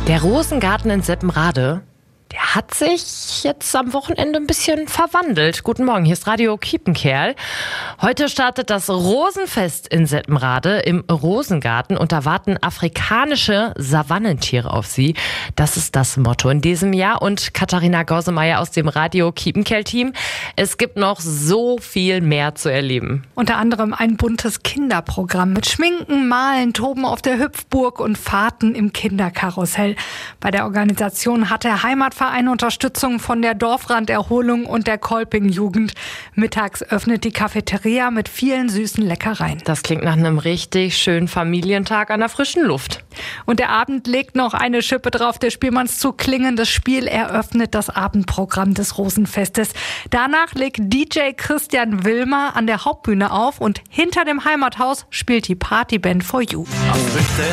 Der Rosengarten in Seppenrade, der hat sich jetzt am Wochenende ein bisschen verwandelt. Guten Morgen, hier ist Radio Kiepenkerl. Heute startet das Rosenfest in Seppenrade im Rosengarten und da warten afrikanische Savannentiere auf Sie. Das ist das Motto in diesem Jahr. Und Katharina Gausemeyer aus dem Radio Kiepenkerl-Team, es gibt noch so viel mehr zu erleben. Unter anderem ein buntes Kinderprogramm mit Schminken, Malen, Toben auf der Hüpfburg und Fahrten im Kinderkarussell. Bei der Organisation hat der Heimatverein Unterstützung von der Dorfranderholung und der Kolping-Jugend. Mittags öffnet die Cafeteria mit vielen süßen Leckereien. Das klingt nach einem richtig schönen Familientag an der frischen Luft. Und der Abend legt noch eine Schippe drauf. Der Spielmannszug Klingendes Spiel eröffnet das Abendprogramm des Rosenfestes. Danach legt DJ Christian Wilmer an der Hauptbühne auf und hinter dem Heimathaus spielt die Partyband For You.